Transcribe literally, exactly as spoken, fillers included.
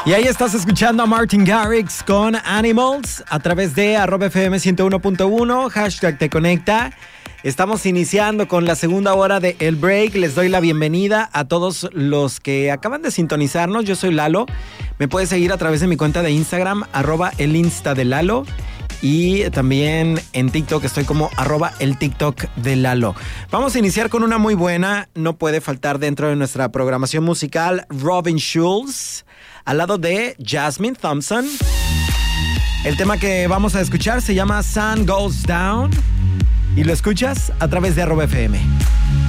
Y ahí estás escuchando a Martin Garrix con Animals a través de arroba F M ciento uno punto uno, hashtag te conecta. Estamos iniciando con la segunda hora de El Break. Les doy la bienvenida a todos los que acaban de sintonizarnos. Yo soy Lalo. Me puedes seguir a través de mi cuenta de Instagram, arroba el Insta de Lalo. Y también en TikTok estoy como arroba el TikTok de Lalo. Vamos a iniciar con una muy buena. No puede faltar dentro de nuestra programación musical Robin Schulz, al lado de Jasmine Thompson. El tema que vamos a escuchar se llama Sun Goes Down y lo escuchas a través de arroba F M.